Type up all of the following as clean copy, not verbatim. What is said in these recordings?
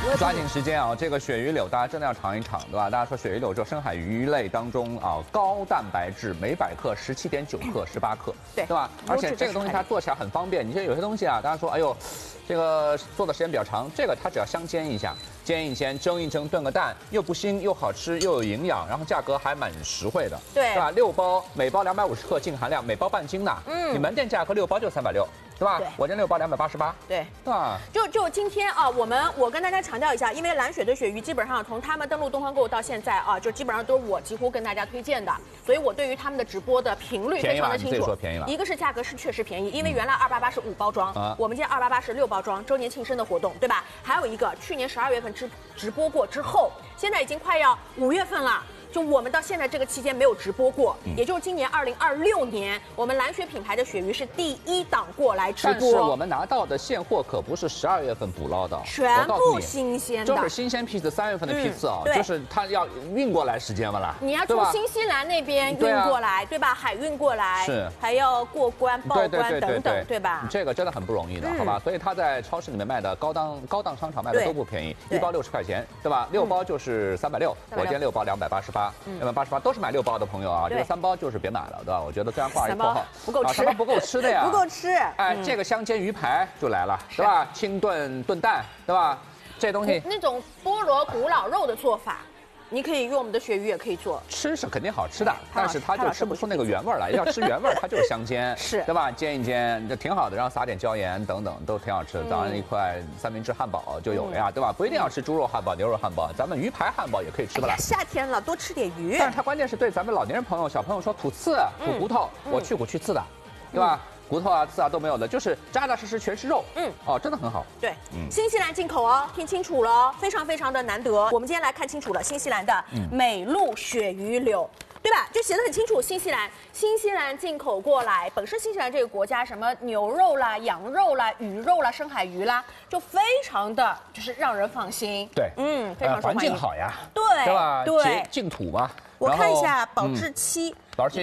抓紧时间啊！这个鳕鱼柳大家真的要尝一尝，对吧？大家说鳕鱼柳这深海鱼类当中啊，高蛋白质，每100克17.9克，18克，对吧？而且这个东西它做起来很方便。你像有些东西啊，大家说，哎呦，这个做的时间比较长，这个它只要香煎一下。 煎一煎，蒸一蒸，炖个蛋，又不腥又好吃，又有营养，然后价格还蛮实惠的，对吧？6包，每包250克净含量，每包半斤呢。你门店价格6包就360，对吧？我这6包288，对吧？ 就今天啊，我跟大家强调一下，因为蓝雪的鳕鱼基本上从他们登陆东方购到现在啊，就基本上都是我几乎跟大家推荐的，所以我对于他们的直播的频率非常的清楚。 便宜了， 一个是价格是确实便宜，因为原来288是5包装，我们现在288是6包装，周年庆生的活动，对吧？还有一个去年12月份直播过之后，现在已经快要5月份了。 就我们到现在这个期间没有直播过，也就是今年2026年，我们蓝雪品牌的鳕鱼是第1档过来直播。 但是我们拿到的现货可不是12月份捕捞的， 全部新鲜的， 就是新鲜批次，3月份的批次啊，就是它要运过来时间了啦。 你要从新西兰那边运过来，对吧？海运过来， 是还要过关、报关等等，对吧？ 这个真的很不容易的，好吧？所以它在超市里面卖的高档商场卖的都不便宜，1包60块钱，对吧？6包就是360，我今天6包288，288。 都是买6包的朋友啊，这个3包就是别买了，对吧？我觉得这样挂一括号不够吃， 3包不够吃的呀， 不够吃。 哎，这个香煎鱼排就来了，对吧？清炖蛋，对吧？这东西那种菠萝古老肉的做法。 你可以用我们的鳕鱼也可以做， 吃是肯定好吃的，但是它就吃不出那个原味来。要吃原味，它就是香煎，是对吧？煎一煎就挺好的，然后撒点椒盐等等都挺好吃的。早上一块三明治汉堡就有了呀，对吧？不一定要吃猪肉汉堡、牛肉汉堡，咱们鱼排汉堡也可以吃不啦。 夏天了，多吃点鱼。 但是它关键是对咱们老年人朋友、小朋友说吐刺、吐骨头，我去骨去刺的，对吧？ 骨头啊、刺啊都没有的，就是扎扎实实全是肉。哦，真的很好。 对，新西兰进口哦，听清楚了，非常非常的难得。我们今天来看清楚了，新西兰的美露鳕鱼柳。 对吧？就写得很清楚，新西兰进口过来，本身新西兰这个国家什么牛肉啦、羊肉啦、鱼肉啦、深海鱼啦，就非常的就是让人放心。 对， 非常受欢迎。 环境好呀， 对吧？对，净土嘛。 我看一下保质期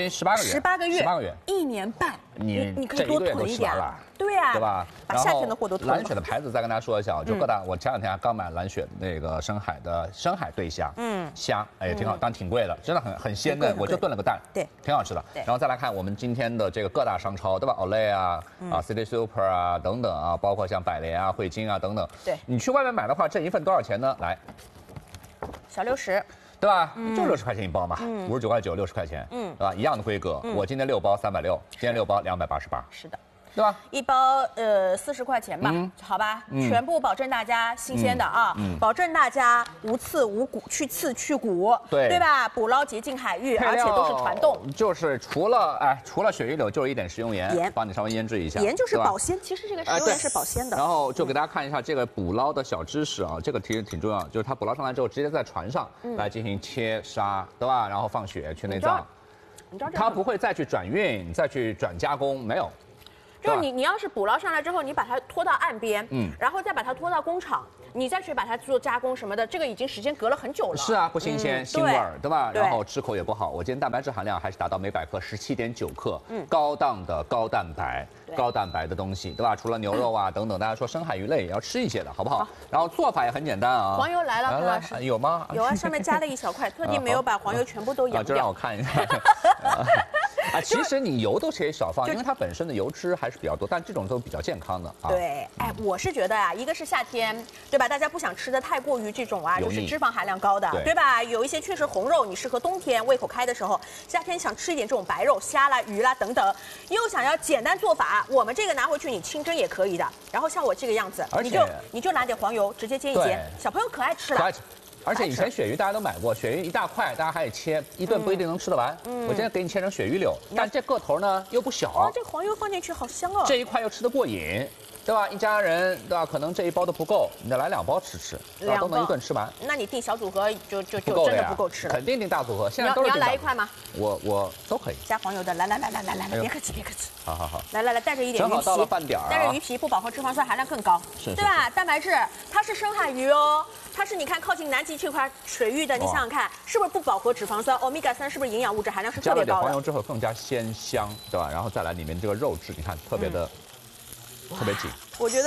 ，18个月 ，18个月，1年半。你可以多囤一点了。 对呀， 对吧？ 把夏天的货都囤了。 蓝雪的牌子再跟大家说一下，就各大，我前2天还刚买蓝雪那个深海对虾，虾，哎，挺好，但挺贵的，真的很鲜嫩，我就炖了个蛋，对，挺好吃的。然后再来看我们今天的这个各大商超，对吧 ？Olay 啊，City Super 啊等等啊，包括像百联啊、汇金啊等等。对，你去外面买的话，这一份多少钱呢？来， 小60。 对吧？就60块钱一包嘛，59块9，60块钱，对吧？一样的规格。我今天6包360，今天6包288。是的。 对吧？ 一包40块钱吧，好吧，全部保证大家新鲜的啊，保证大家无刺无骨，去刺去骨，对吧？捕捞洁净海域，而且都是传冻。 就是除了鳕鱼柳，就是一点食用盐，帮你稍微腌制一下。 盐就是保鲜，其实这个食用盐是保鲜的。 然后就给大家看一下这个捕捞的小知识啊，这个其实挺重要，就是它捕捞上来之后，直接在船上来进行切杀，对吧？然后放血去内脏， 你知道它不会再去转运，再去转加工，没有。 就是你要是捕捞上来之后，你把它拖到岸边，然后再把它拖到工厂，你再去把它做加工什么的，这个已经时间隔了很久了。 是啊，不新鲜，腥味儿，对吧？然后吃口也不好。我今天蛋白质含量还是达到每100克17.9克，高档的高蛋白的东西，对吧？除了牛肉啊等等，大家说深海鱼类也要吃一些的，好不好？然后做法也很简单啊。 黄油来了，潘老师有吗？ 有啊，上面加了一小块，特地没有把黄油全部都扬掉。 就让我看一下。啊，其实你油都可以少放，因为它本身的油脂还是比较多，但这种都比较健康的啊。 对，哎，我是觉得啊，一个是夏天，对吧？大家不想吃的太过于这种啊，就是脂肪含量高的，对吧？有一些确实红肉，你适合冬天胃口开的时候，夏天想吃一点这种白肉，虾啦、鱼啦等等，又想要简单做法，我们这个拿回去你清蒸也可以的。然后像我这个样子，你就拿点黄油直接煎一煎，小朋友可爱吃了。 而且以前鳕鱼大家都买过，鳕鱼一大块，大家还得切，一顿不一定能吃得完。我今天给你切成鳕鱼柳，但这个头呢又不小。 哦，这黄油放进去好香哦。 这一块又吃得过瘾，对吧？一家人对吧？可能这一包都不够，你再来2包吃，都能一顿吃完。 那你订小组合就真的不够吃了。 肯定订大组合，现在都是。 你要来1块吗？ 我都可以。 加黄油的，来，别客气。 好。 来，带着一点鱼皮。 正好到了饭点儿。 带着鱼皮不饱和脂肪酸含量更高，对吧？蛋白质，它是深海鱼哦。 它是你看靠近南极这块水域的，你想想看，是不是不饱和脂肪酸欧米伽3是不是营养物质含量是特别高的？ 加了点黄油之后更加鲜香，对吧？然后再来里面这个肉质，你看特别的特别紧。 我觉得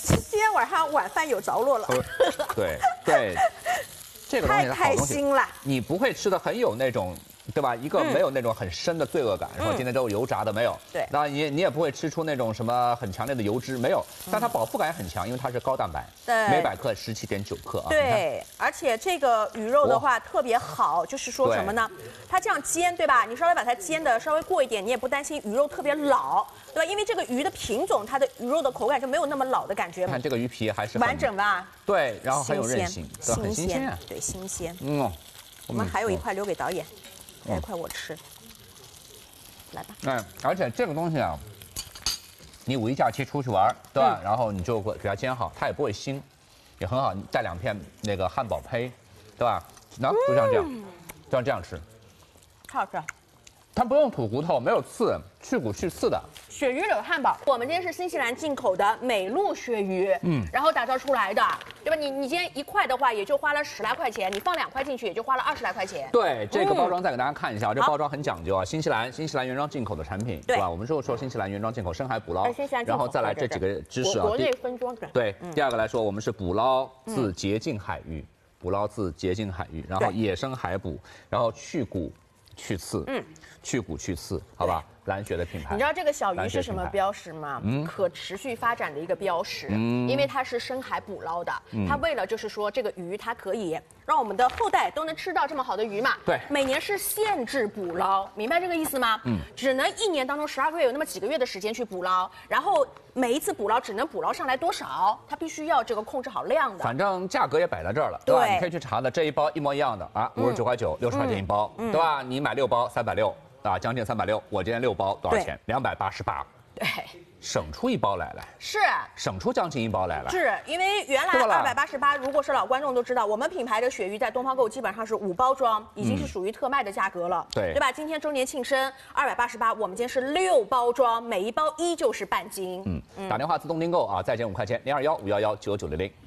今天晚上晚饭有着落了。 对对，这个东西太开心了。 你不会吃的很有那种。对吧？一个没有那种很深的罪恶感，说今天都是油炸的，没有。 对， 那你也不会吃出那种什么很强烈的油脂，没有。但它饱腹感也很强，因为它是高蛋白， 对， 每百克17.9克啊。 对，而且这个鱼肉的话特别好，就是说什么呢？它这样煎，对吧？你稍微把它煎的稍微过一点，你也不担心鱼肉特别老，对吧？因为这个鱼的品种，它的鱼肉的口感就没有那么老的感觉。 看这个鱼皮还是完整吧？ 对，然后很有韧性， 很新鲜， 对，新鲜。 我们还有一块留给导演。这一块我吃，来吧。 而且这个东西啊，你5一假期出去玩，对吧？然后你就给它煎好，它也不会腥，也很好。你带2片那个汉堡胚，对吧？那就像这样，就像这样吃， 太好吃了。 它不用吐骨头，没有刺，去骨去刺的。 鳕鱼柳汉堡，我们今天是新西兰进口的美鹿鳕鱼，然后打造出来的，对吧？你今天1块的话，也就花了10来块钱，你放2块进去，也就花了20来块钱。 对，这个包装再给大家看一下，这包装很讲究啊，新西兰原装进口的产品，对吧？我们说新西兰原装进口深海捕捞，然后再来这几个知识啊， 国内分装的。 对，第2个来说，我们是捕捞自洁净海域，然后野生海捕，然后去骨去刺，去骨去刺，好吧？蓝雪的品牌， 你知道这个小鱼是什么标识吗？可持续发展的一个标识，因为它是深海捕捞的，它为了就是说这个鱼它可以让我们的后代都能吃到这么好的鱼嘛。 对， 每年是限制捕捞，明白这个意思吗？只能1年当中12个月有那么几个月的时间去捕捞，然后每一次捕捞只能捕捞上来多少，它必须要这个控制好量的。 反正价格也摆在这儿了，对吧？你可以去查的，这一包一模一样的啊，59块9，60块钱一包，对吧？你买6包360。啊，将近360，我今天6包多少钱？288。 对， 省出1包来了， 是省出将近1包来了。 是因为原来288，如果是老观众都知道，我们品牌的鳕鱼在东方购基本上是5包装，已经是属于特卖的价格了，对吧？今天周年庆生288，我们今天是6包装，每一包依旧是半斤。 打电话自动订购啊，再减5块钱，021-511-9900。